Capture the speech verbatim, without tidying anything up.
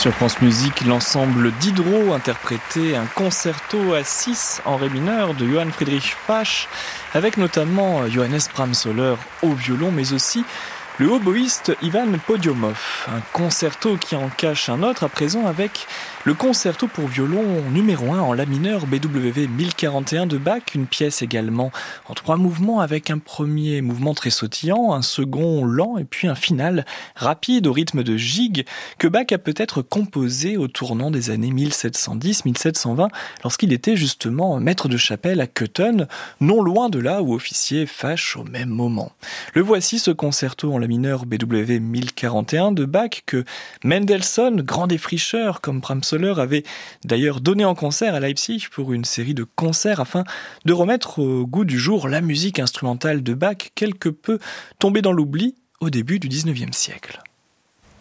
Sur France Musique, l'ensemble Diderot interprétait un concerto à six en ré mineur de Johann Friedrich Bach, avec notamment Johannes Brahms-Soller au violon, mais aussi le hautboïste Ivan Podiumov. Un concerto qui en cache un autre à présent avec le concerto pour violon numéro un en la mineur B W V mille quarante et un de Bach, une pièce également en trois mouvements avec un premier mouvement très sautillant, un second lent et puis un final rapide au rythme de gigue que Bach a peut-être composé au tournant des années mille sept cent dix mille sept cent vingt lorsqu'il était justement maître de chapelle à Köthen, non loin de là où officiait Bach au même moment. Le voici, ce concerto en la mineur B W V mille quarante et un de Bach que Mendelssohn, grand défricheur comme Brahms-Soller, avait d'ailleurs donné en concert à Leipzig pour une série de concerts afin de remettre au goût du jour la musique instrumentale de Bach, quelque peu tombée dans l'oubli au début du dix-neuvième siècle.